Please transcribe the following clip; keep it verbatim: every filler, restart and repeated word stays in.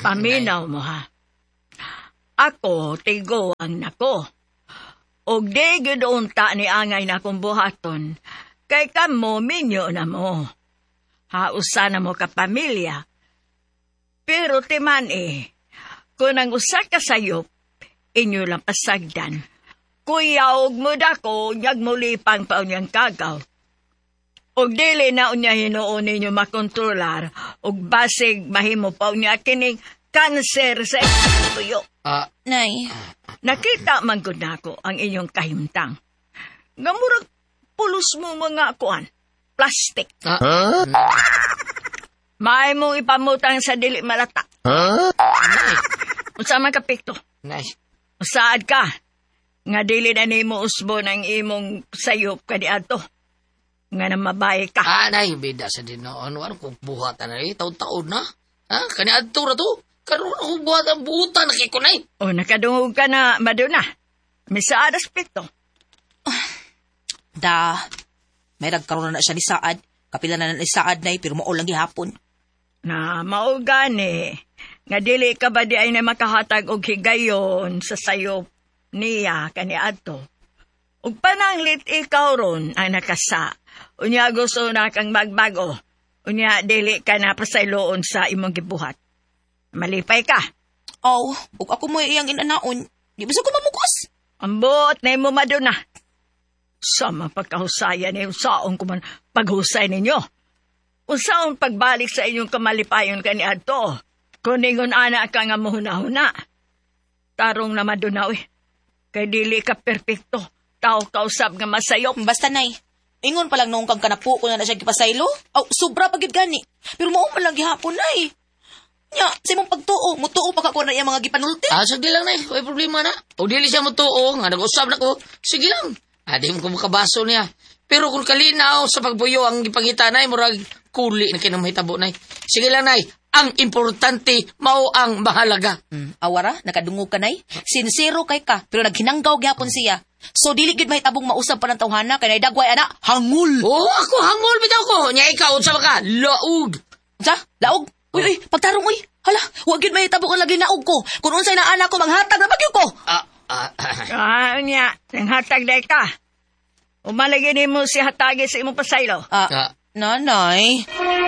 Paminaw mo ha. Ako, tigo ang nako. Og di gudunta ni angay na kong buhaton, kay kamo minyo na mo. Hausa na mo ka pamilya. Pero timan eh, kung ang usa ka sayop, inyo lang pasagdan. Kuyaog mo dako, nyag mulipang pa unyang kagaw. Og dili na unya hinuon ninyo makontrolar, og basig mahimo pa unya kining kanser sa tuyo. Ah, Nay. Nakita man gud nako ang inyong kahimtang. Nga murag pulos mo mga kuan, plastic. ah, Maay mo ipamutang sa dili malata. Nay. Unsa man kapikto? Nay. Usaad ka. Nga dili na nimo usbo ng imong sayop kaniadto. Nga na mabaye ka. Ah, nay, bida sa din noon. Ano kung buhatan na eh, taon-taon na. Ha? Kani adto ra to. Karoon ako buhat ang buhutan, nakikunay. O nakadungog ka na, Maduna. Misaad aspekto. Da. May nagkaroon na siya ni Saad. Kapila na ni Saad, Nay, pero maulang gihapon. Na maugani. Nga dili ka ba di ay na makahatag og higayon sa sayop niya kaniadto. Ug pananglit ikaw ron ang nakasa. Unya gusto na kang magbago. Unya dili ka na pasayloon sa imong gibuhat. Malipay ka. Aw, ug ako mo iyang inanaon. Di ba sa ko mamukos? Ang buot na mo, Maduna. Sama pagkahusayan ni usaon ko man paghusay ninyo. Usaon pagbalik sa inyong kamalipayon kaniadto. Kuningon ana ka nga muhuna-huna. Tarong na, Maduna, uy. Kay dili ka perpekto. Tao kausap nga masayop. Basta, Nay. Ingon pa lang noong kang kanapo ko na na siya gipasaylo. Aw, sobra pagid gani. Pero mao man lang gihapon, Nay. Nya, sa imong pagtuo, mutuo pa ka ko na iyang mga gipanulti. Ah, sige lang, nay. May problema na. O dili siya mo tuo, nga nag-usap na ko. Sige lang. Adi mo ko makabaso niya. Pero kung kalinaw sa pagbuyo ang ipangita, nay, murag kuli na kinamahitabo, nay. Sige lang, nay. Ang importante, mao ang mahalaga. Hmm, awara, nakadungog ka, Nay. Sincero kay ka, pero naghinanggaw gihapon siya. So, dili gid mahitabong mausap pa ng tawhana, kay naidagway, ana, hangul. Oo, ako, hangol bitaw ko. Nya ikaw, unsa ka? Laog. Sa, laog. Uy, uy, pagtarong, uy. Hala, huwag yun may tabo kang lagi naog ko. Kung unsay na anak ko, manghatag na bagyo ko. Ah, ah, ah. Ah, niya. Nang hatag day ka. Umalagin mo si hatagi sa imong pasaylo. Ah, Ah. nanay.